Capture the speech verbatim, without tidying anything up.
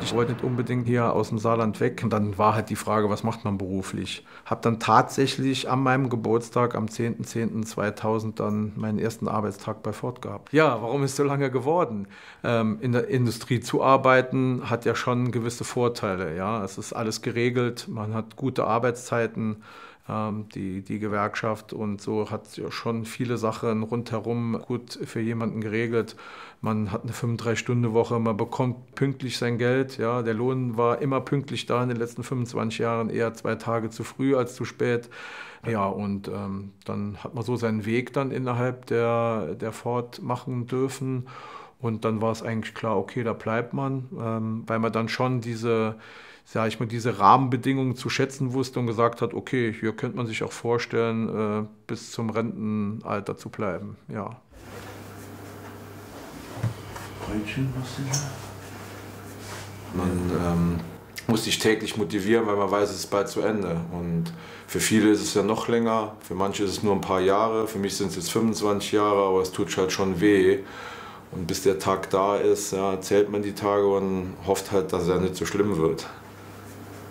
Ich wollte nicht unbedingt hier aus dem Saarland weg. Und dann war halt die Frage, was macht man beruflich? Habe dann tatsächlich an meinem Geburtstag am zehnten zehnten zweitausend dann meinen ersten Arbeitstag bei Ford gehabt. Ja, warum ist es so lange geworden? Ähm, in der Industrie zu arbeiten hat ja schon gewisse Vorteile. Ja, es ist alles geregelt, man hat gute Arbeitszeiten. Ähm, die, die Gewerkschaft und so hat ja schon viele Sachen rundherum gut für jemanden geregelt. Man hat eine fünfunddreißig-Stunden-Woche, man bekommt pünktlich sein Geld. Ja, der Lohn war immer pünktlich da in den letzten fünfundzwanzig Jahren, eher zwei Tage zu früh als zu spät. Ja, und ähm, dann hat man so seinen Weg dann innerhalb der, der Ford machen dürfen. Und dann war es eigentlich klar, okay, da bleibt man, ähm, weil man dann schon diese, sag ich mal, diese Rahmenbedingungen zu schätzen wusste und gesagt hat, okay, hier könnte man sich auch vorstellen, äh, bis zum Rentenalter zu bleiben. Ja. Brötchen, was denn da? Man ähm, muss sich täglich motivieren, weil man weiß, es ist bald zu Ende. Und für viele ist es ja noch länger, für manche ist es nur ein paar Jahre, für mich sind es jetzt fünfundzwanzig Jahre, aber es tut halt schon weh. Und bis der Tag da ist, ja, zählt man die Tage und hofft halt, dass er nicht so schlimm wird.